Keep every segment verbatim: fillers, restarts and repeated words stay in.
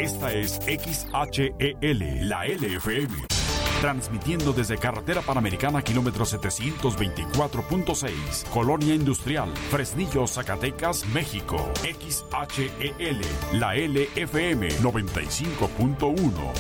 Esta es X H E L, la L F M. Transmitiendo desde Carretera Panamericana, kilómetro setecientos veinticuatro punto seis, Colonia Industrial, Fresnillo, Zacatecas, México. X H E L, la L F M noventa y cinco punto uno.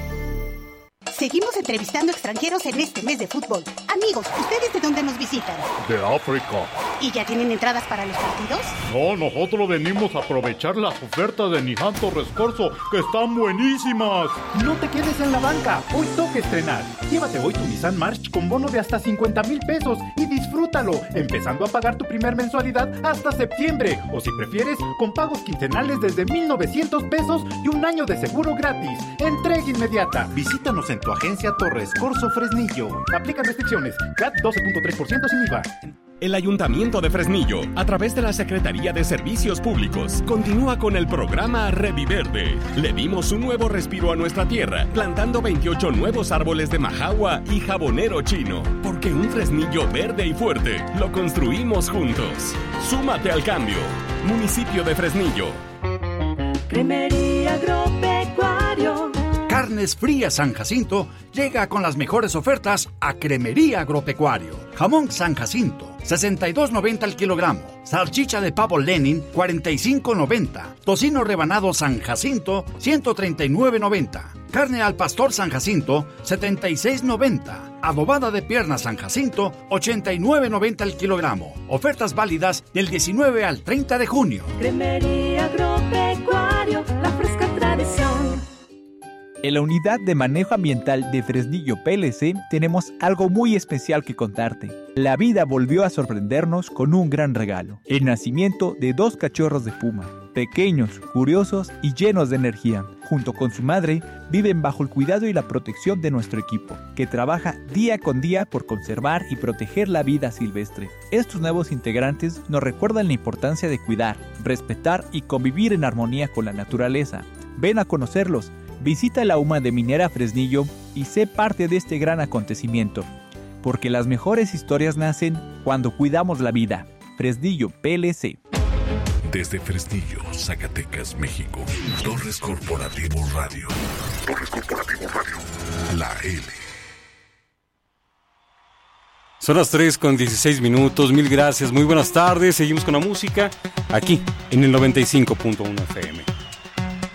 Seguimos entrevistando extranjeros en este mes de fútbol. Amigos, ¿ustedes de dónde nos visitan? De África. ¿Y ya tienen entradas para los partidos? No, nosotros venimos a aprovechar las ofertas de Nissan Torres Corso, que están buenísimas. No te quedes en la banca, hoy toca estrenar. Llévate hoy tu Nissan March con bono de hasta cincuenta mil pesos y disfrútalo, empezando a pagar tu primer mensualidad hasta septiembre. O si prefieres, con pagos quincenales desde mil novecientos pesos y un año de seguro gratis. Entrega inmediata. Visítanos en tu agencia Torres Corso Fresnillo. Aplican restricciones. C A T doce punto tres por ciento sin I V A. El Ayuntamiento de Fresnillo, a través de la Secretaría de Servicios Públicos, continúa con el programa Reviverde. Le dimos un nuevo respiro a nuestra tierra, plantando veintiocho nuevos árboles de majagua y jabonero chino. Porque un Fresnillo verde y fuerte lo construimos juntos. Súmate al cambio. Municipio de Fresnillo. Cremería Agropecuario. Carnes Frías San Jacinto llega con las mejores ofertas a Cremería Agropecuario. Jamón San Jacinto, sesenta y dos noventa al kilogramo. Salchicha de pavo Lenin, cuarenta y cinco noventa. Tocino rebanado San Jacinto, ciento treinta y nueve noventa. Carne al pastor San Jacinto, setenta y seis noventa. Adobada de pierna San Jacinto, ochenta y nueve noventa al kilogramo. Ofertas válidas del diecinueve al treinta de junio. Cremería Agropecuario, la fresca tradición. En la Unidad de Manejo Ambiental de Fresnillo P L C tenemos algo muy especial que contarte. La vida volvió a sorprendernos con un gran regalo: el nacimiento de dos cachorros de puma, pequeños, curiosos y llenos de energía. Junto con su madre, viven bajo el cuidado y la protección de nuestro equipo, que trabaja día con día por conservar y proteger la vida silvestre. Estos nuevos integrantes nos recuerdan la importancia de cuidar, respetar y convivir en armonía con la naturaleza. Ven a conocerlos. Visita la U M A de Minera Fresnillo y sé parte de este gran acontecimiento, porque las mejores historias nacen cuando cuidamos la vida. Fresnillo P L C. Desde Fresnillo, Zacatecas, México. Torres Corporativo Radio. Torres Corporativo Radio. La L. Son las tres con dieciséis minutos. Mil gracias, muy buenas tardes. Seguimos con la música aquí en el noventa y cinco punto uno F M.